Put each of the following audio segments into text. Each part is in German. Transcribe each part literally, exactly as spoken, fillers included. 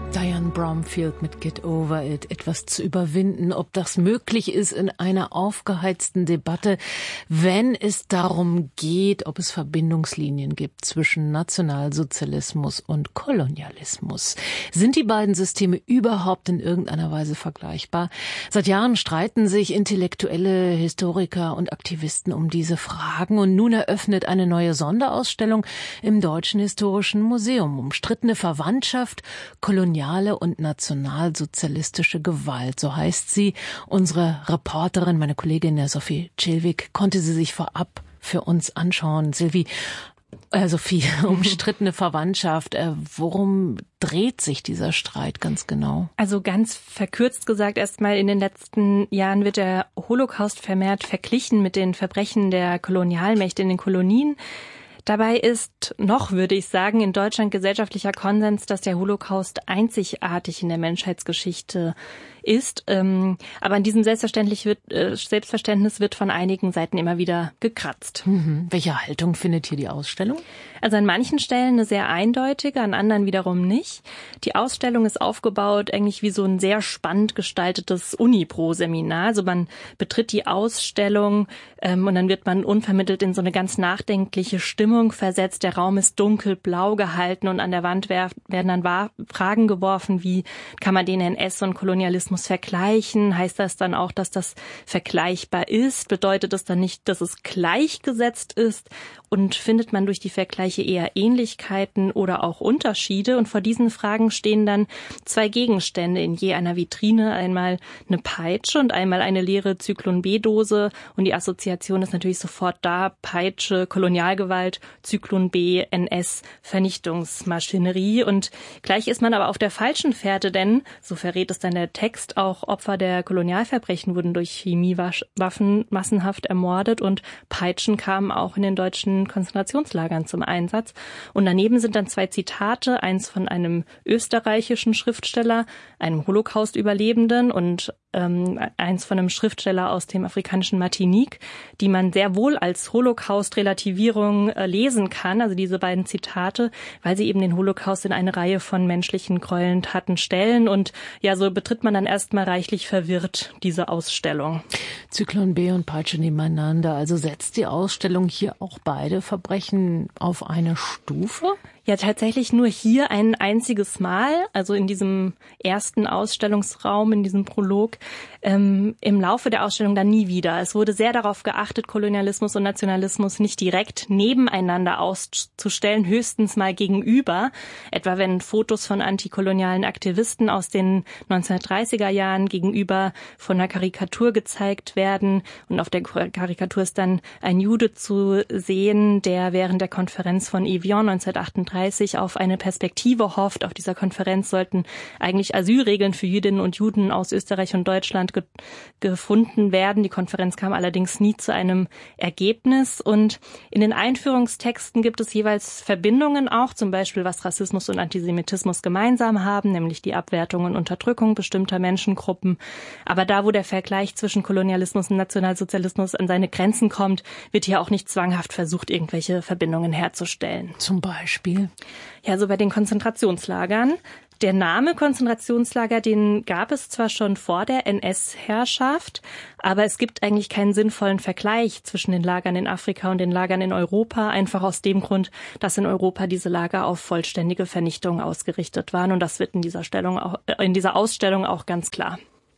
Diane Bromfield mit Get Over It, etwas zu überwinden, ob das möglich ist in einer aufgeheizten Debatte, wenn es darum geht, ob es Verbindungslinien gibt zwischen Nationalsozialismus und Kolonialismus. Sind die beiden Systeme überhaupt in irgendeiner Weise vergleichbar? Seit Jahren streiten sich Intellektuelle, Historiker und Aktivisten um diese Fragen und nun eröffnet eine neue Sonderausstellung im Deutschen Historischen Museum. Umstrittene Verwandtschaft, Kolonialismus und nationalsozialistische Gewalt, so heißt sie. Unsere Reporterin, meine Kollegin Sophie Chilwig, konnte sie sich vorab für uns anschauen. Silvi, äh, Sophie, umstrittene Verwandtschaft, äh, worum dreht sich dieser Streit ganz genau? Also ganz verkürzt gesagt, erstmal in den letzten Jahren wird der Holocaust vermehrt verglichen mit den Verbrechen der Kolonialmächte in den Kolonien. Dabei ist noch, würde ich sagen, in Deutschland gesellschaftlicher Konsens, dass der Holocaust einzigartig in der Menschheitsgeschichte ist. Ähm, aber an diesem Selbstverständlich wird, äh, Selbstverständnis wird von einigen Seiten immer wieder gekratzt. Mhm. Welche Haltung findet hier die Ausstellung? Also an manchen Stellen eine sehr eindeutige, an anderen wiederum nicht. Die Ausstellung ist aufgebaut eigentlich wie so ein sehr spannend gestaltetes Uni-Pro-Seminar. Also man betritt die Ausstellung ähm, und dann wird man unvermittelt in so eine ganz nachdenkliche Stimmung versetzt. Der Raum ist dunkelblau gehalten und an der Wand werden dann Fragen geworfen, wie kann man den N S und Kolonialismus vergleichen? Heißt das dann auch, dass das vergleichbar ist? Bedeutet das dann nicht, dass es gleichgesetzt ist? Und findet man durch die Vergleiche eher Ähnlichkeiten oder auch Unterschiede? Und vor diesen Fragen stehen dann zwei Gegenstände in je einer Vitrine. Einmal eine Peitsche und einmal eine leere Zyklon-B-Dose. Und die Assoziation ist natürlich sofort da. Peitsche, Kolonialgewalt, Zyklon B, N S, Vernichtungsmaschinerie. Und gleich ist man aber auf der falschen Fährte, denn, so verrät es dann der Text, auch Opfer der Kolonialverbrechen wurden durch Chemiewaffen massenhaft ermordet und Peitschen kamen auch in den deutschen Konzentrationslagern zum Einsatz. Und daneben sind dann zwei Zitate, eins von einem österreichischen Schriftsteller, einem Holocaust-Überlebenden und ähm, eins von einem Schriftsteller aus dem afrikanischen Martinique, die man sehr wohl als Holocaust-Relativierung äh, lesen kann, also diese beiden Zitate, weil sie eben den Holocaust in eine Reihe von menschlichen Gräueltaten stellen. Und ja, so betritt man dann erstmal reichlich verwirrt diese Ausstellung. Zyklon B und Peitsche nebeneinander, also setzt die Ausstellung hier auch beide Verbrechen auf eine Stufe? Ja, tatsächlich nur hier ein einziges Mal, also in diesem ersten Ausstellungsraum, in diesem Prolog, ähm, im Laufe der Ausstellung dann nie wieder. Es wurde sehr darauf geachtet, Kolonialismus und Nationalismus nicht direkt nebeneinander auszustellen, höchstens mal gegenüber. Etwa wenn Fotos von antikolonialen Aktivisten aus den neunzehnhundertdreißiger Jahren gegenüber von einer Karikatur gezeigt werden. Und auf der Karikatur ist dann ein Jude zu sehen, der während der Konferenz von Evian neunzehnhundertachtunddreißig auf eine Perspektive hofft. Auf dieser Konferenz sollten eigentlich Asylregeln für Jüdinnen und Juden aus Österreich und Deutschland ge- gefunden werden. Die Konferenz kam allerdings nie zu einem Ergebnis. Und in den Einführungstexten gibt es jeweils Verbindungen auch, zum Beispiel was Rassismus und Antisemitismus gemeinsam haben, nämlich die Abwertung und Unterdrückung bestimmter Menschengruppen. Aber da, wo der Vergleich zwischen Kolonialismus und Nationalsozialismus an seine Grenzen kommt, wird hier auch nicht zwanghaft versucht, irgendwelche Verbindungen herzustellen. Zum Beispiel? Ja, so bei den Konzentrationslagern. Der Name Konzentrationslager, den gab es zwar schon vor der N S-Herrschaft, aber es gibt eigentlich keinen sinnvollen Vergleich zwischen den Lagern in Afrika und den Lagern in Europa, einfach aus dem Grund, dass in Europa diese Lager auf vollständige Vernichtung ausgerichtet waren. Und das wird in dieser Stellung auch, in dieser Ausstellung auch ganz klar.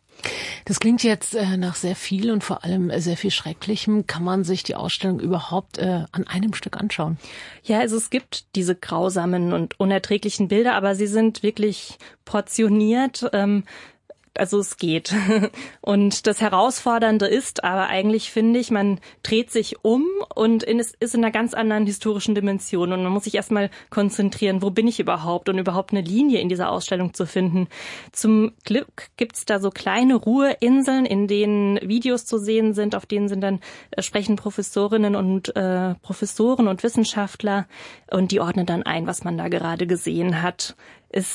Das klingt jetzt äh, nach sehr viel und vor allem äh, sehr viel Schrecklichem. Kann man sich die Ausstellung überhaupt äh, an einem Stück anschauen? Ja, also es gibt diese grausamen und unerträglichen Bilder, aber sie sind wirklich portioniert. Ähm, Also es geht. Und das Herausfordernde ist aber eigentlich, finde ich, man dreht sich um und es ist in einer ganz anderen historischen Dimension. Und man muss sich erstmal konzentrieren, wo bin ich überhaupt und überhaupt eine Linie in dieser Ausstellung zu finden. Zum Glück gibt es da so kleine Ruheinseln, in denen Videos zu sehen sind, auf denen sind dann äh, sprechen Professorinnen und äh, Professoren und Wissenschaftler und die ordnen dann ein, was man da gerade gesehen hat. Es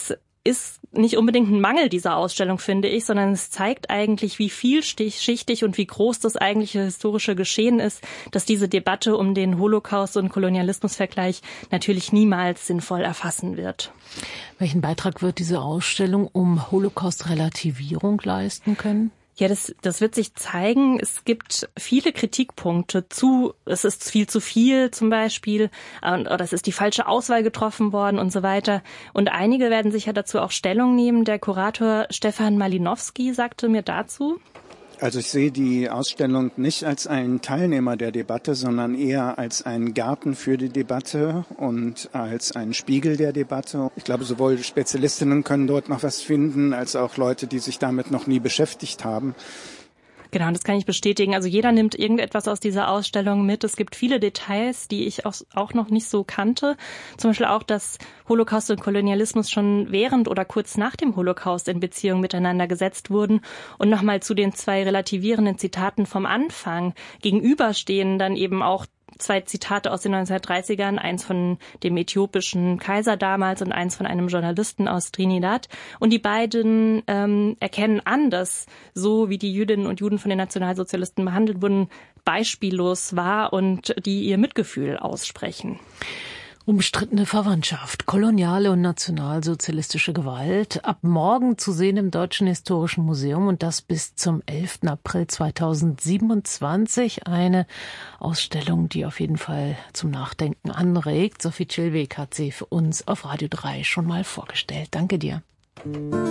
ist nicht unbedingt ein Mangel dieser Ausstellung, finde ich, sondern es zeigt eigentlich, wie vielschichtig und wie groß das eigentliche historische Geschehen ist, dass diese Debatte um den Holocaust und Kolonialismusvergleich natürlich niemals sinnvoll erfassen wird. Welchen Beitrag wird diese Ausstellung um Holocaust-Relativierung leisten können? Ja, das, das wird sich zeigen. Es gibt viele Kritikpunkte zu, es ist viel zu viel zum Beispiel, oder es ist die falsche Auswahl getroffen worden und so weiter. Und einige werden sicher dazu auch Stellung nehmen. Der Kurator Stefan Malinowski sagte mir dazu: Also ich sehe die Ausstellung nicht als einen Teilnehmer der Debatte, sondern eher als einen Garten für die Debatte und als einen Spiegel der Debatte. Ich glaube, sowohl Spezialistinnen können dort noch was finden, als auch Leute, die sich damit noch nie beschäftigt haben. Genau, das kann ich bestätigen. Also jeder nimmt irgendetwas aus dieser Ausstellung mit. Es gibt viele Details, die ich auch noch nicht so kannte. Zum Beispiel auch, dass Holocaust und Kolonialismus schon während oder kurz nach dem Holocaust in Beziehung miteinander gesetzt wurden. Und nochmal zu den zwei relativierenden Zitaten vom Anfang gegenüberstehen dann eben auch zwei Zitate aus den neunzehnhundertdreißigern, eins von dem äthiopischen Kaiser damals und eins von einem Journalisten aus Trinidad. Und die beiden ähm, erkennen an, dass so wie die Jüdinnen und Juden von den Nationalsozialisten behandelt wurden, beispiellos war und die ihr Mitgefühl aussprechen. Umstrittene Verwandtschaft, koloniale und nationalsozialistische Gewalt. Ab morgen zu sehen im Deutschen Historischen Museum und das bis zum elften April zweitausendsiebenundzwanzig. Eine Ausstellung, die auf jeden Fall zum Nachdenken anregt. Sophie Chilweg hat sie für uns auf Radio drei schon mal vorgestellt. Danke dir.